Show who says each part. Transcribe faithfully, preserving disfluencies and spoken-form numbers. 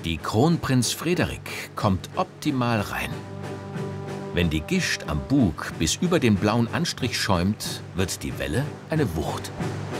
Speaker 1: Die Kronprinz Frederik kommt optimal rein. Wenn die Gischt am Bug bis über den blauen Anstrich schäumt, wird die Welle eine Wucht.